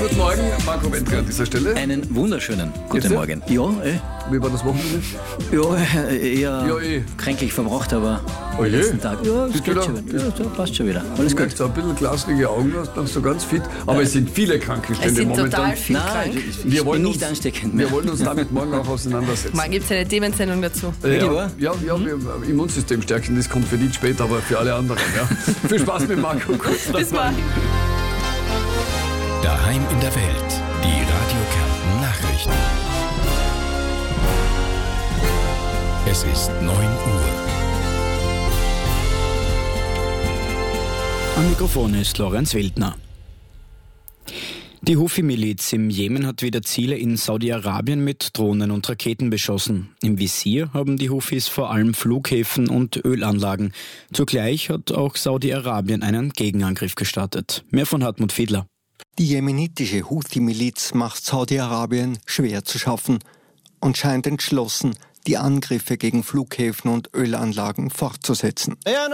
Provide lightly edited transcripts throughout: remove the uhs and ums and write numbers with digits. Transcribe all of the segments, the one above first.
Guten Morgen, Marco Wendler an dieser Stelle. Einen wunderschönen guten Geht's dir? Morgen. Ja, Wie war das Wochenende? eher kränklich verbraucht, aber Oh je. letzten Tag. Ja, das Bist geht du schon wieder. Ja, passt schon wieder. Alles Du gut. merkst, ein bisschen glasige Augen hast, noch so ganz fit. Aber es sind viele Es Krankenstände sind momentan. total viel Nein, krank. ich bin nicht ansteckend mehr. Wir wollen uns damit morgen auch auseinandersetzen. Morgen gibt es eine Themensendung dazu. Ja, Immunsystem stärken, das kommt für dich später, aber für alle anderen. Ja. Viel Spaß mit Marco. Kurz Bis morgen. Daheim in der Welt. Die Radio Kärnten Nachrichten. Es ist 9 Uhr. Am Mikrofon ist Lorenz Wildner. Die Houthi-Miliz im Jemen hat wieder Ziele in Saudi-Arabien mit Drohnen und Raketen beschossen. Im Visier haben die Houthis vor allem Flughäfen und Ölanlagen. Zugleich hat auch Saudi-Arabien einen Gegenangriff gestartet. Mehr von Hartmut Fiedler. Die jemenitische Houthi-Miliz macht Saudi-Arabien schwer zu schaffen und scheint entschlossen, die Angriffe gegen Flughäfen und Ölanlagen fortzusetzen.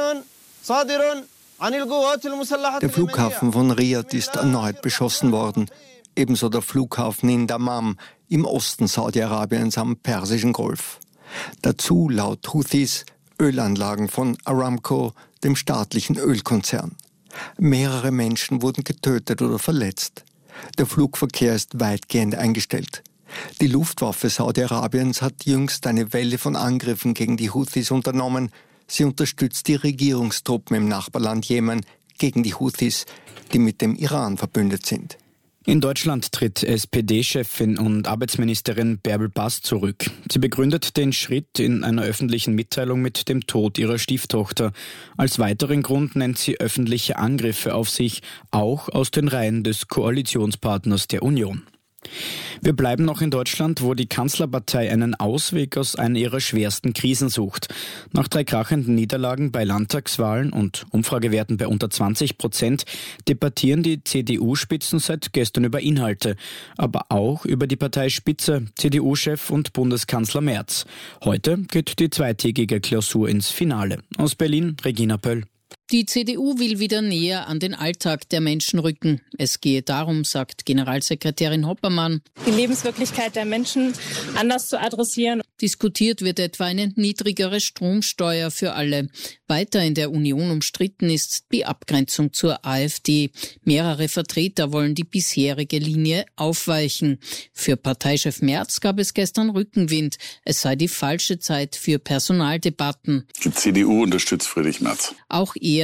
Der Flughafen von Riyadh ist erneut beschossen worden, ebenso der Flughafen in Dammam im Osten Saudi-Arabiens am Persischen Golf. Dazu laut Houthis Ölanlagen von Aramco, dem staatlichen Ölkonzern. Mehrere Menschen wurden getötet oder verletzt. Der Flugverkehr ist weitgehend eingestellt. Die Luftwaffe Saudi-Arabiens hat jüngst eine Welle von Angriffen gegen die Houthis unternommen. Sie unterstützt die Regierungstruppen im Nachbarland Jemen gegen die Houthis, die mit dem Iran verbündet sind. In Deutschland tritt SPD-Chefin und Arbeitsministerin Bärbel Baas zurück. Sie begründet den Schritt in einer öffentlichen Mitteilung mit dem Tod ihrer Stieftochter. Als weiteren Grund nennt sie öffentliche Angriffe auf sich, auch aus den Reihen des Koalitionspartners der Union. Wir bleiben noch in Deutschland, wo die Kanzlerpartei einen Ausweg aus einer ihrer schwersten Krisen sucht. Nach 3 krachenden Niederlagen bei Landtagswahlen und Umfragewerten bei unter 20% debattieren die CDU-Spitzen seit gestern über Inhalte, aber auch über die Parteispitze, CDU-Chef und Bundeskanzler Merz. Heute geht die zweitägige Klausur ins Finale. Aus Berlin, Regina Pöll. Die CDU will wieder näher an den Alltag der Menschen rücken. Es gehe darum, sagt Generalsekretärin Hoppermann, die Lebenswirklichkeit der Menschen anders zu adressieren. Diskutiert wird etwa eine niedrigere Stromsteuer für alle. Weiter in der Union umstritten ist die Abgrenzung zur AfD. Mehrere Vertreter wollen die bisherige Linie aufweichen. Für Parteichef Merz gab es gestern Rückenwind. Es sei die falsche Zeit für Personaldebatten. Die CDU unterstützt Friedrich Merz. Auch er